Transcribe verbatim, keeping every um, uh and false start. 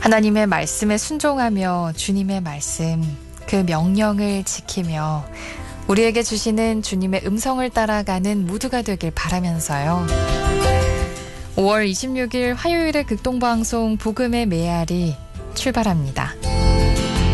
하나님의 말씀에 순종하며 주님의 말씀, 그 명령을 지키며 우리에게 주시는 주님의 음성을 따라가는 모두가 되길 바라면서요. 오월 이십육일 화요일의 극동방송 복음의 메아리 출발합니다.